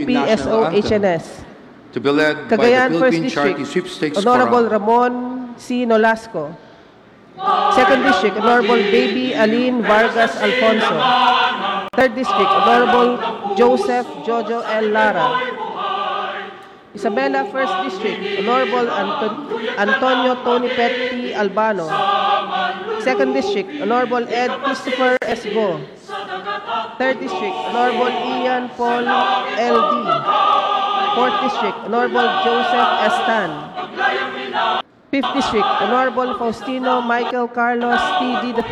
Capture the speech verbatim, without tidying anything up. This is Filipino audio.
P S O H N S. to be led by the Cagayan First Philippine Charity District, Sweepstakes Honorable Chorale. Ramon C. Nolasco. Second District, Honorable Baby Aline Vargas Alfonso. Third District, Honorable Joseph Jojo L. Lara. Isabela First District, Honorable Anton- Antonio Tony Petty Albano. Second District, Honorable Ed Christopher S. Go. Third District, Honorable Ian Paul L D. Fourth District, Honorable Joseph S. Tan. Fifth District, Honorable Faustino Michael Carlos T D